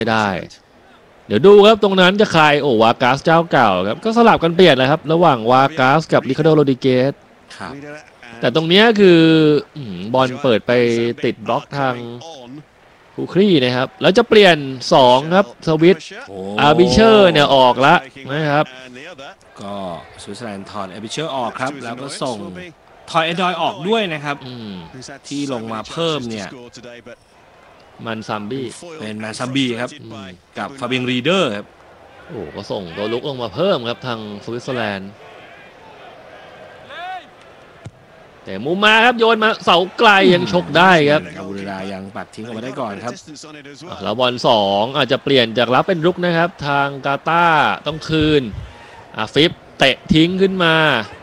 ได้เดี๋ยวดูครับตรงนั้นจะใครโอ้วากาสเจ้าเก่าครับก็สลับกันเปลี่ยนเลยครับระหว่างวากาสกับริคาร์โดโรดิเกสแต่ตรงนี้คือบอลเปิดไปติดบล็อกทางคูครี่นะครับแล้วจะเปลี่ยน2ครับสวิตอาร์บิเชอร์เนี่ยออกแล้วนะครับก็สวิตเซอร์แลนด์ถอดอาร์บิเชอร์ออกครับแล้วก็ส่งถอยแอนดรอยออกด้วยนะครับที่ลงมาเพิ่มเนี่ยมันซัมบี้เป็นแมนซัมบี้ครับกับฟาเบียงรีเดอร์ครับโอ้ก็ส่งตัวลุกลงมาเพิ่มครับทางสวิตเซอร์แลนด์แต่มุมมาครับโยนมาเสาไกลยังชกได้ครับอาบูเรรายังปัดทิ้งออกมาได้ก่อนครับแล้วบอล2อาจจะเปลี่ยนจากรับเป็นรุกนะครับทางกาตาร์ต้องคืนฟิปเตะทิ้งขึ้นมา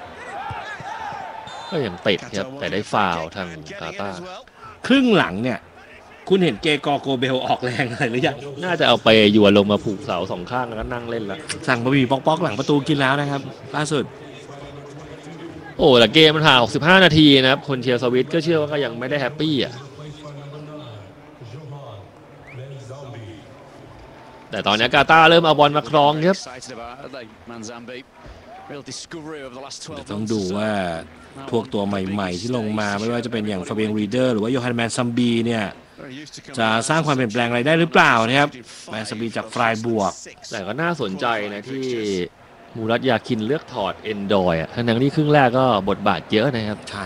ก็ยังติดครับแต่ได้ฟาวล์ทางกาตาร์ครึ่งหลังเนี่ยคุณเห็นเกกอโกเบลออกแรงอะไรหรือยังน่าจะเอาไปยัวลงมาผูกเสา2ข้างแล้วก็นั่งเล่นละสั่งบะหมี่ป๊อกๆหลังประตูกินแล้วนะครับล่าสุดโอ้แต่เกมมันผ่าน65นาทีนะครับคนเชียร์สวิตก็เชื่อว่าก็ยังไม่ได้แฮปปี้อ่ะแต่ตอนนี้กาตาร์เริ่มเอาบอลมาครองครับต้องดูว่าพวกตัวใหม่ๆที่ลงมาไม่ว่าจะเป็นอย่างฟาเบียงรีเดอร์หรือว่าโยฮันแมนซัมบีเนี่ยจะสร้างความเปลี่ยนแปลงอะไรได้หรือเปล่านะครับแมนซัมบีจากฟรายบวกแต่ก็น่าสนใจนะที่มูรัตยาคินเลือกถอดเอนดอยทั้งที่ครึ่งแรกก็บทบาทเยอะนะครับใช่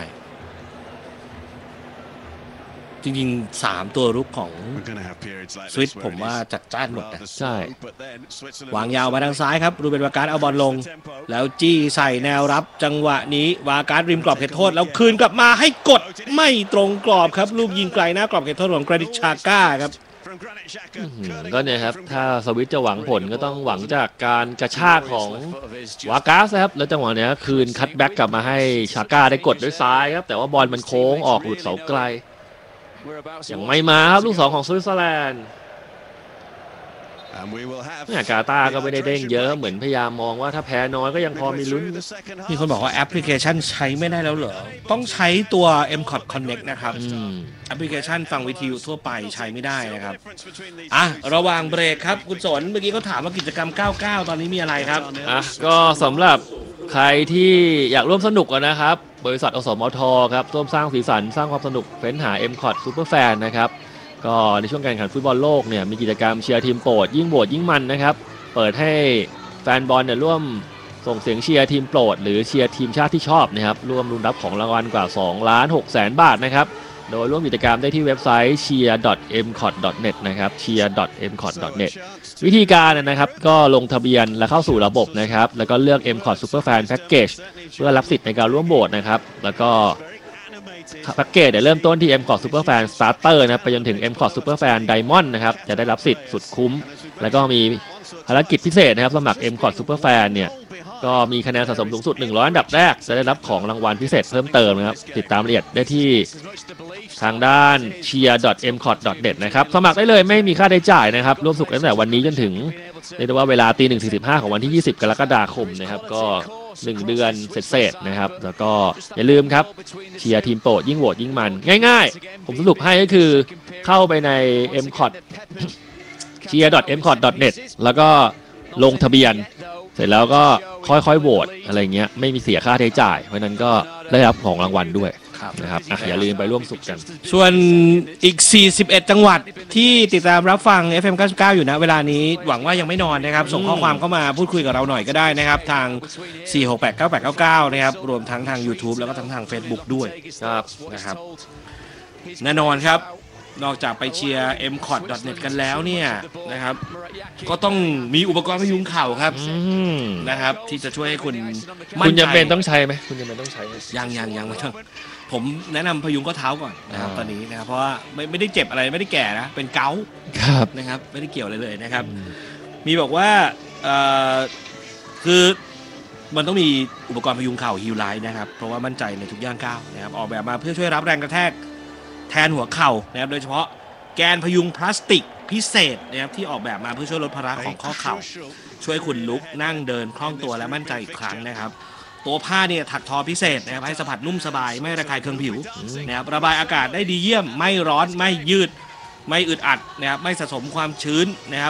จริงๆ3ตัวรุกของสวิตผมว่าจัดจ้านหมดนะใช่วางยาวมาทางซ้ายครับรูเบนวาการ์ดเอาบอลลงแล้วจี้ใส่แนวรับจังหวะนี้วาการ์ดริมกรอบเขตโทษแล้วคืนกลับมาให้กดไม่ตรงกรอบครับลูกยิงไกลหน้ากรอบเขตโทษของแกรนิชชาก้าครับก็เนี่ยครับถ้าสวิตจะหวังผลก็ต้องหวังจากการกระชากของวากาสครับแล้วจังหวะนี้คืนคัตแบ็กกลับมาให้ชาก้าได้กดด้วยซ้ายครับแต่ว่าบอลมันโค้งออกหลุดเสาไกลยังไม่มาครับลูก2ของสวิตเซอร์แลนด์กาตาร์ก็ไม่ได้เด้งเยอะเหมือนพยายามมองว่าถ้าแพ้น้อยก็ยังพอมีลุ้นมีคนบอกว่าแอปพลิเคชันใช้ไม่ได้แล้วเหรอต้องใช้ตัว MCOT Connect นะครับแอปพลิเคชันฟังวิทยุทั่วไปใช้ไม่ได้นะครับระหว่างเบรกครับคุณสนเมื่อกี้เขาถามว่ากิจกรรม99ตอนนี้มีอะไรครับก็สำหรับใครที่อยากร่วมสนุกนะครับบริษัทอสมทครับร่วมสร้างสีสันสร้างความสนุกเฟ้นหา MCOT Superfan นะครับก็ในช่วงการแข่งขันฟุตบอลโลกเนี่ยมีกิจกรรมเชียร์ทีมโปรดยิ่งโหวตยิ่งมันนะครับเปิดให้แฟนบอลเนี่ยร่วมส่งเสียงเชียร์ทีมโปรดหรือเชียร์ทีมชาติที่ชอบนะครับร่วมลุ้นรับของรางวัลกว่า 2,600,000 บาทนะครับโดยร่วมกิจกรรมได้ที่เว็บไซต์ cheer.mcot.net นะครับ cheer.mcot.net วิธีการนะครับก็ลงทะเบียนและเข้าสู่ระบบนะครับแล้วก็เลือก MCOT Superfan Package เพื่อรับสิทธิ์ในการร่วมโหวตนะครับแล้วก็แพ็กเกจเริ่มต้นที่ MCOT Superfan Starter นะไปจนถึง MCOT Superfan Diamond นะครับจะได้รับสิทธิ์สุดคุ้มแล้วก็มีภารกิจพิเศษนะครับสมัคร MCOT Superfan เนี่ยก็มีคะแนนสะสมสูงสุด100อันดับแรกจะได้รับของรางวัลพิเศษเพิ่มเติมนะครับติดตามรายละเอียดได้ที่ทางด้าน cheer.mcot.net นะครับสมัครได้เลยไม่มีค่าใช้จ่ายนะครับร่วมสนุกตั้งแต่วันนี้จนถึงเรียกได้ว่าเวลา 1:45 ของวันที่20กรกฎาคมนะครับก็1 เดือนเศษๆนะครับแล้วก็อย่าลืมครับเชียร์ทีมโปรดยิ่งโหวตยิ่งมันง่ายๆผมสรุปให้ก็คือเข้าไปใน MCOT cheer.mcot.net แล้วก็ลงทะเบียนเสร็จแล้วก็ค่อยๆโหวตอะไรเงี้ยไม่มีเสียค่าใช้จ่ายเพราะนั้นก็ได้รับของรางวัลด้วยนะครับอย่าลืมไปร่วมสุขกันส่วนอีก41จังหวัดที่ติดตามรับฟัง FM 99อยู่นะเวลานี้หวังว่ายังไม่นอนนะครับส่งข้อความเข้ามาพูดคุยกับเราหน่อยก็ได้นะครับทาง4689899นะครับรวมทั้งทาง YouTube แล้วก็ทั้งทาง Facebook ด้วยนะครับแน่นอนครับนอกจากไปเชียร์ mcot.net กันแล้วเนี่ยนะครับก็ต้องมีอุปกรณ์พยุงเข่าครับนะครับที่จะช่วยให้คุณจำเป็นต้องใช้ไหมคุณจำเป็นต้องใช้ยังไม่ต้องผมแนะนำพยุงข้อเท้าก่อนนะครับตอนนี้นะครับเพราะว่าไม่ได้เจ็บอะไรไม่ได้แก่นะเป็นเกาต์นะครับไม่ได้เกี่ยวอะไรเลยนะครับมีบอกว่าคือมันต้องมีอุปกรณ์พยุงเข่าฮิลไลท์นะครับเพราะว่ามั่นใจในทุกย่างก้าวนะครับออกแบบมาเพื่อช่วยรับแรงกระแทกแทนหัวเข่านะครับโดยเฉพาะแกนพยุงพลาสติกพิเศษนะครับที่ออกแบบมาเพื่อช่วยลดภาระของข้อเข่าช่วยคุณลุกนั่งเดินคล่องตัวและมั่นใจอีกครั้งนะครับตัวผ้าเนี่ยถักทอพิเศษนะครับให้สัมผัสนุ่มสบายไม่ระคายเคืองผิวนะครับระบายอากาศได้ดีเยี่ยมไม่ร้อนไม่ยืดไม่อึดอัดนะครับไม่สะสมความชื้นนะครับ